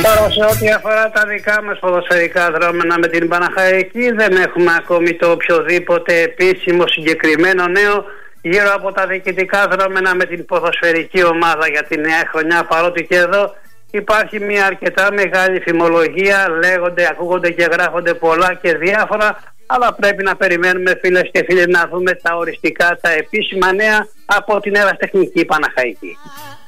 Τώρα σε ό,τι αφορά τα δικά μας ποδοσφαιρικά δρόμενα με την Παναχαϊκή, δεν έχουμε ακόμη το οποιοδήποτε επίσημο συγκεκριμένο νέο γύρω από τα διοικητικά δρόμενα με την ποδοσφαιρική ομάδα για τη νέα χρονιά, παρότι και εδώ υπάρχει μια αρκετά μεγάλη φημολογία, λέγονται, ακούγονται και γράφονται πολλά και διάφορα, αλλά πρέπει να περιμένουμε, φίλες και φίλοι, να δούμε τα οριστικά, τα επίσημα νέα από την ερασιτεχνική Παναχαϊκή.